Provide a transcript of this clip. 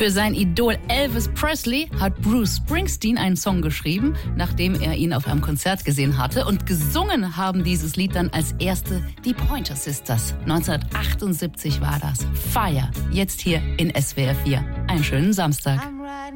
Für sein Idol Elvis Presley hat Bruce Springsteen einen Song geschrieben, nachdem er ihn auf einem Konzert gesehen hatte. Und gesungen haben dieses Lied dann als erste die Pointer Sisters. 1978 war das. Fire. Jetzt hier in SWR 4. Einen schönen Samstag.